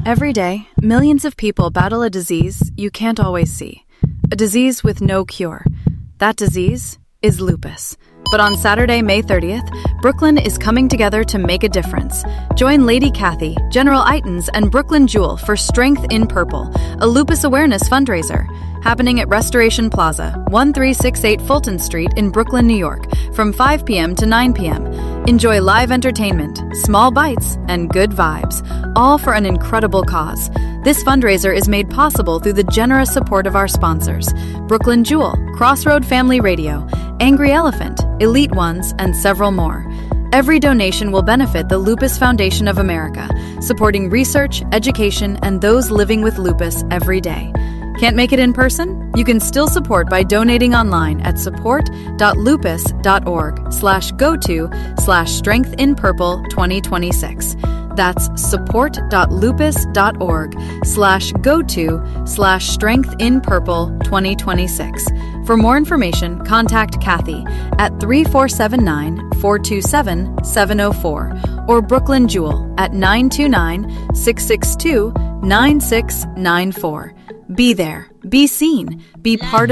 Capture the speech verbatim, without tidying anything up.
Every day, millions of people battle a disease you can't always see. A disease with no cure. That disease is lupus. But on Saturday, May thirtieth, Brooklyn is coming together to make a difference. Join Lady Kathy, General Itens, and Brooklyn Jewel for Strength in Purple, a lupus awareness fundraiser. Happening at Restoration Plaza, thirteen sixty-eight Fulton Street in Brooklyn, New York, from five p.m. to nine p.m. Enjoy live entertainment, small bites, and good vibes, all for an incredible cause. This fundraiser is made possible through the generous support of our sponsors: Brooklyn Jewel, Crossroad Family Radio, Angry Elephant, Elite Ones, and several more. Every donation will benefit the Lupus Foundation of America, supporting research, education, and those living with lupus every day. Can't make it in person? You can still support by donating online at support.lupus.org slash go to slash strength in purple 2026. That's support.lupus.org slash go to slash strength in purple 2026. For more information, contact Kathy at three four seven nine, four two seven, seven zero four or Brooklyn Jewel at nine two nine, six six two, nine six nine four. Be there, be seen, be part of